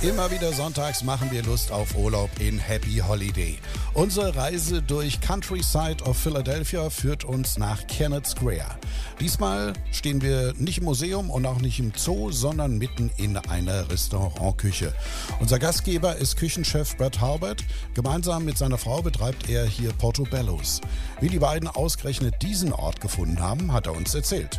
Immer wieder sonntags machen wir Lust auf Urlaub in Happy Holiday. Unsere Reise durch Countryside of Philadelphia führt uns nach Kennett Square. Diesmal stehen wir nicht im Museum und auch nicht im Zoo, sondern mitten in einer Restaurantküche. Unser Gastgeber ist Küchenchef Brett Halbert. Gemeinsam mit seiner Frau betreibt er hier Portobello's. Wie die beiden ausgerechnet diesen Ort gefunden haben, hat er uns erzählt.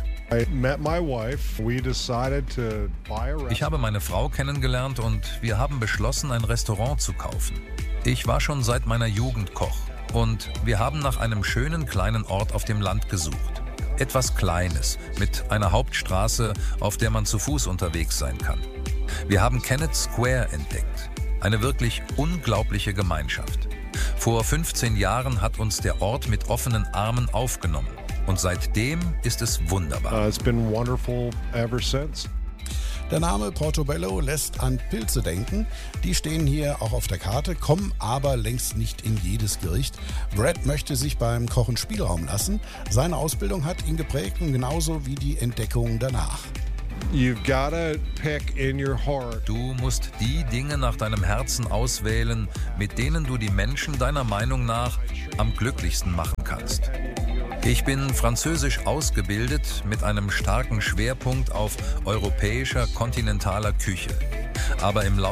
Ich habe meine Frau kennengelernt und wir haben beschlossen, ein Restaurant zu kaufen. Ich war schon seit meiner Jugend Koch und wir haben nach einem schönen kleinen Ort auf dem Land gesucht. Etwas Kleines, mit einer Hauptstraße, auf der man zu Fuß unterwegs sein kann. Wir haben Kennett Square entdeckt. Eine wirklich unglaubliche Gemeinschaft. Vor 15 Jahren hat uns der Ort mit offenen Armen aufgenommen. Und seitdem ist es wunderbar. It's been wonderful ever since. Der Name Portobello lässt an Pilze denken. Die stehen hier auch auf der Karte, kommen aber längst nicht in jedes Gericht. Brett möchte sich beim Kochen Spielraum lassen. Seine Ausbildung hat ihn geprägt und genauso wie die Entdeckung danach. You've gotta pick in your heart. Du musst die Dinge nach deinem Herzen auswählen, mit denen du die Menschen deiner Meinung nach am glücklichsten machen kannst. Ich bin französisch ausgebildet mit einem starken Schwerpunkt auf europäischer kontinentaler Küche. Aber im Laufe